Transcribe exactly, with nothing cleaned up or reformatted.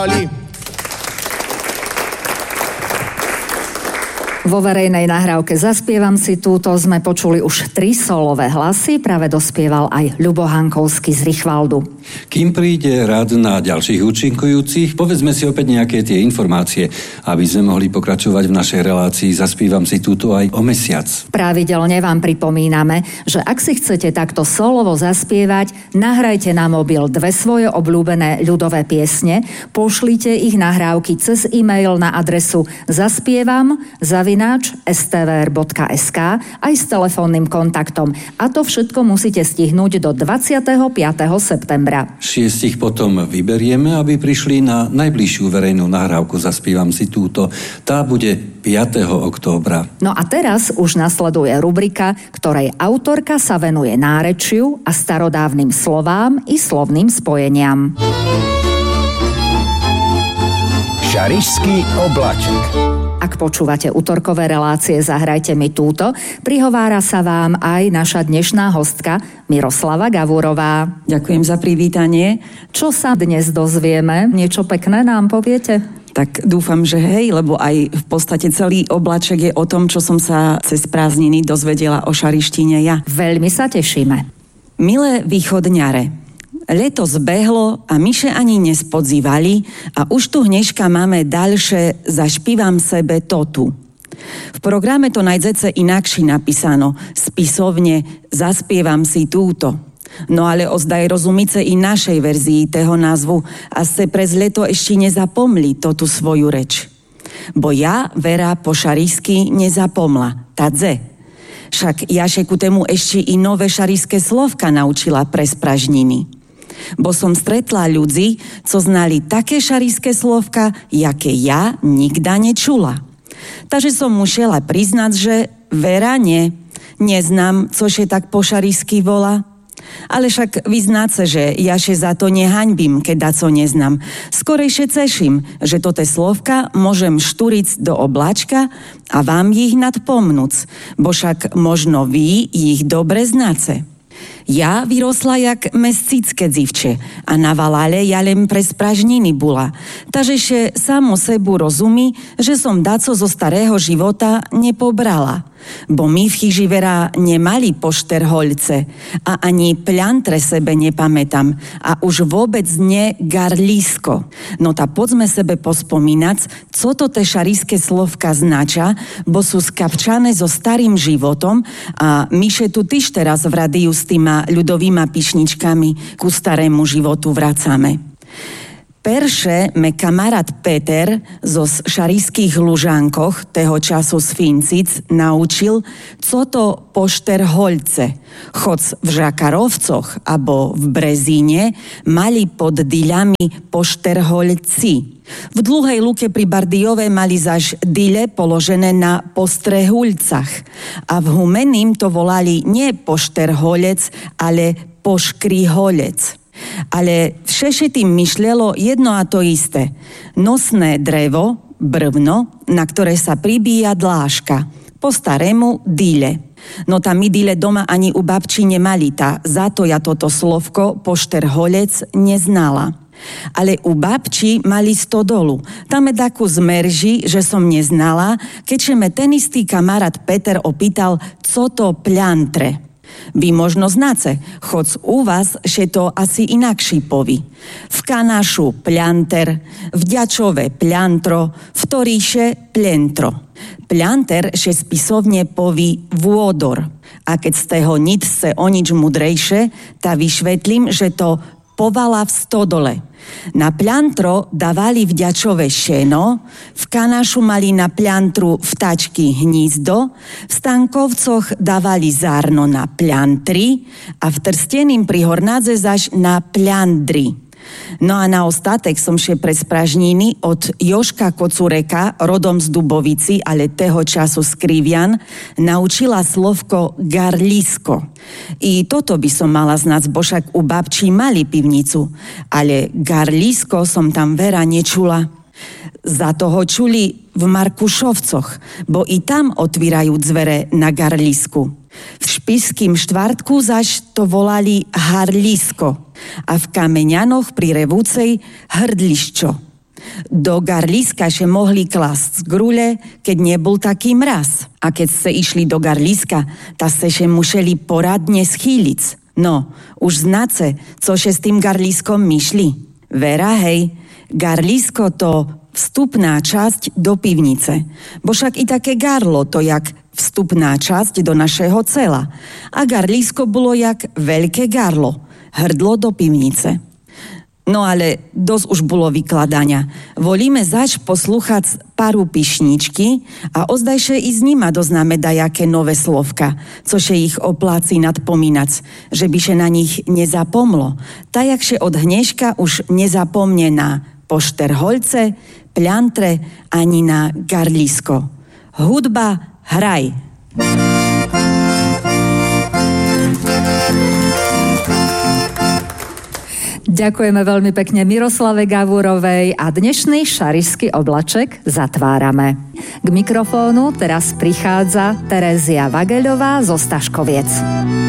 zaspívali. Vo verejnej nahrávke Zaspievam si túto sme počuli už tri solové hlasy, práve dospieval aj Ľubo Hankovský z Richvaldu. Kým príde rad na ďalších účinkujúcich, povedzme si opäť nejaké tie informácie, aby sme mohli pokračovať v našej relácii Zaspievam si túto aj o mesiac. Pravidelne vám pripomíname, že ak si chcete takto solovo zaspievať, nahrajte na mobil dve svoje obľúbené ľudové piesne, pošlite ich nahrávky cez e-mail na adresu zaspievam zavináč es té vé er bodka es ká aj s telefónnym kontaktom. A to všetko musíte stihnúť do dvadsiateho piateho septembra. Šiestich potom vyberieme, aby prišli na najbližšiu verejnú nahrávku Zaspievam si túto. Tá bude piateho októbra. No a teraz už nasleduje rubrika, ktorej autorka sa venuje nárečiu a starodávnym slovám i slovným spojeniam. Šarišský obláček. Ak počúvate utorkové relácie Zahrajte mi túto, prihovára sa vám aj naša dnešná hostka Miroslava Gavúrová. Ďakujem za privítanie. Čo sa dnes dozvieme? Niečo pekné nám poviete? Tak dúfam, že hej, lebo aj v podstate celý obláček je o tom, čo som sa cez prázdniny dozvedela o šarištine ja. Veľmi sa tešíme. Milé východňare, leto zbehlo a myše ani nespodzývali a už tu hnežka máme ďalšie Zašpívam sebe to tu. V programe to nájdete inakšie napísano, spisovne Zaspievam si túto. No ale ozdaj rozumíte i našej verzii toho názvu a ste prez leto ešte nezapomli to tu svoju reč. Bo ja, Vera, po šarísky nezapomla, tadze. Však jaše ku tému ešte i nové šaríske slovka naučila prez pražniny. Bo som stretla ľudí, co znali také šaríske slovka, jaké ja nikda nečula. Takže som musela priznať, že Vera nie, neznám, což je tak po šarísky volá. Ale však vyznáce, že jaše za to nehaňbím, keď daco neznám. Skorejšie ceším, že to te slovka môžem šturiť do obláčka a vám ich nadpomnúc, bo však možno vy ich dobre znáce. Ja vyrosla jak mescické dzivče a na valále ja len pre spražniny bula. Takže še samo sebu rozumí, že som daco zo starého života nepobrala. Bo my v chyži Vera nemali pošterhoľce a ani pľantre sebe nepamätám a už vôbec nie garlisko. No ta poďme sebe pospomínať, co to te šaríske slovka znača, bo sú skapčané so starým životom a myše tu tyž teraz v radiu s týma ľudovýma pišničkami ku starému životu vracame. Perše me kamarát Peter zo šaríských Lužánkoch, toho času z Fincic, naučil, co to pošterhoľce. Choc v Žakarovcoch abo v Brezíne mali pod dyľami pošterhoľci. V Dlhej Luke pri Bardijove mali zaž dyle položené na postrehuľcach. A v Humeným to volali nie pošterhoľec, ale poškrihoľec. Ale všeše tým myšľelo jedno a to isté. Nosné drevo, brvno, na ktoré sa pribíja dláška. Po starému dyle. No tam my dyle doma ani u babči nemali, tá, za to ja toto slovko pošterhoľec neznala. Ale u babči mali stodolu. Tam je takú zmerži, že som neznala, keďže me ten istý kamarát Peter opýtal, co to pľantre. Vy možno znáce, choc u vás še to asi inakší poví. V Kanašu pľanter, v Ďačove pľantro, v Toríše plentro. Pľanter še spisovne poví vôdor. A keď z toho nič se o nič mudrejše, tá vyšvetlím, že to povala v stodole. Na pľantro dávali v Ďačove šeno, v Kanašu mali na pľantru vtačky hnízdo, v Stankovcoch dávali zárno na pľantri a v Trsteným pri Hornádze zaž na pľandri. No a na ostatek som še pre spražniny od Joška Kocureka, rodom z Dubovici, ale toho času z Krivian, naučila slovko garlisko. I toto by som mala znať, bo však u babčí mali pivnicu, ale garlisko som tam Vera nečula. Za toho čuli v Markušovcoch, bo i tam otvírajú dvere na garlisku. V Špišským štvrtku zaž to volali harlisko a v Kameňanoch pri Revúcej hrdliščo. do garliska še mohli klásť z grule, keď nebol taký mraz. A keď ste išli do garliska, ta ste še museli poradne schýliť. No, už znáte, co še s tým garliskom myšli? Vera, hej, garlisko to vstupná časť do pivnice. Bo však i také garlo to jak vstupná časť do našeho cela. A garlisko bolo jak veľké garlo, hrdlo do pivnice. No ale dosť už bolo vykladania. Volíme zač poslúchať paru pišničky a ozdajše i z nima doznáme dajaké nové slovka, cože ich opláci nadpomínať, že by še na nich nezapomlo. Tajakše od dneška už nezapomne na pošterholce, pľantre ani na garlisko. Hudba, hraj! Ďakujeme veľmi pekne Miroslave Gavúrovej a dnešný Šarišský oblaček zatvárame. K mikrofónu teraz prichádza Terézia Vageľová zo Staškoviec.